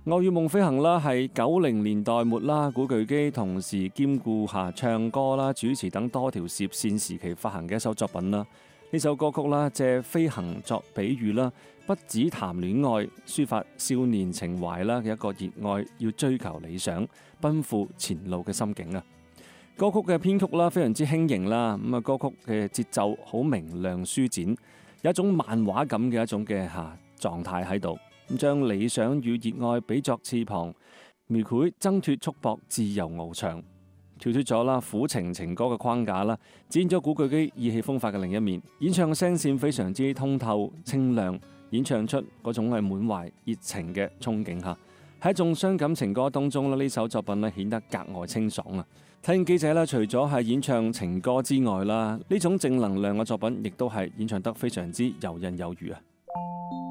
愛與夢飛行啦，係90年代末啦，古巨基同時兼顧下唱歌啦、主持等多條事業線時期發行嘅一首作品啦。呢首歌曲啦，借飛行作比喻啦，不只談戀愛，抒發少年情懷啦嘅一個熱愛，要追求理想、奔赴前路嘅心境啊。歌曲嘅編曲啦，非常之輕盈啦，咁啊歌曲嘅節奏好明亮舒展，有一種漫畫感嘅一種嘅狀態喺度。咁將理想與熱愛比作翅膀，描繪掙脫束縛、自由翱翔，跳脫咗啦苦情情歌嘅框架啦，展現咗古巨基意氣風發嘅另一面。演唱嘅聲線非常之通透清亮，演唱出嗰種係滿懷熱情嘅憧憬嚇。喺一眾傷感情歌當中呢首作品咧顯得格外清爽啊！體驗記者咧，除咗係演唱情歌之外啦，呢種正能量嘅作品亦都係演唱得非常之游刃有餘啊！